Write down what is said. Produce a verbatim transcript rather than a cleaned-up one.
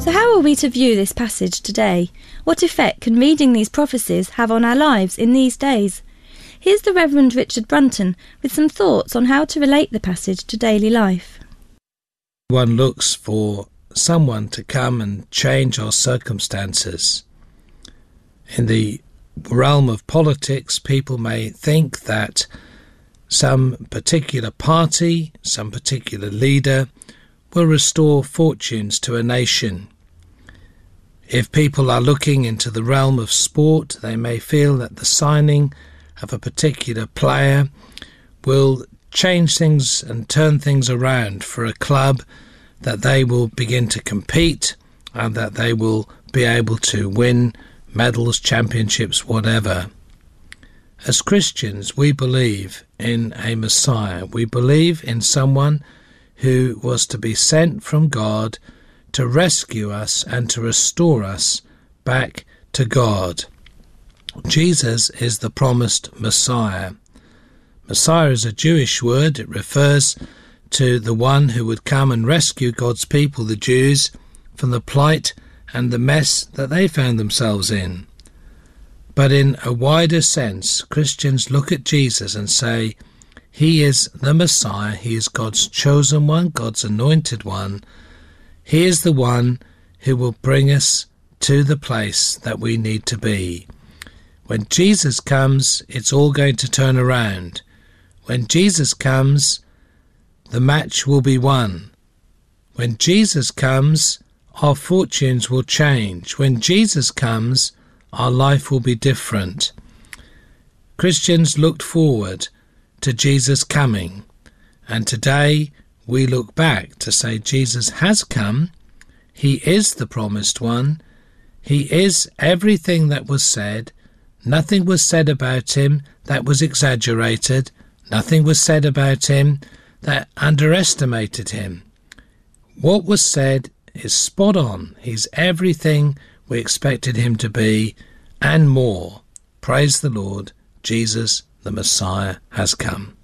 So how are we to view this passage today? What effect can reading these prophecies have on our lives in these days? Here's the Reverend Richard Brunton with some thoughts on how to relate the passage to daily life. One looks for someone to come and change our circumstances. In the realm of politics, people may think that some particular party, some particular leader will restore fortunes to a nation. If people are looking into the realm of sport, they may feel that the signing of a particular player will change things and turn things around for a club, that they will begin to compete and that they will be able to win medals, championships, whatever. As Christians, we believe in a Messiah. We believe in someone who was to be sent from God to rescue us and to restore us back to God. Jesus is the promised Messiah. Messiah is a Jewish word. It refers to the one who would come and rescue God's people, the Jews, from the plight and the mess that they found themselves in. But in a wider sense, Christians look at Jesus and say, he is the Messiah, he is God's chosen one, God's anointed one. He is the one who will bring us to the place that we need to be. When Jesus comes, it's all going to turn around. When Jesus comes, the match will be won. When Jesus comes, our fortunes will change. When Jesus comes, our life will be different. Christians looked forward to Jesus coming, and today we look back to say Jesus has come. He is the promised one. He is everything that was said. Nothing was said about him that was exaggerated. Nothing was said about him that underestimated him. What was said is spot on. He's everything we expected him to be and more. Praise the Lord. Jesus, the Messiah, has come.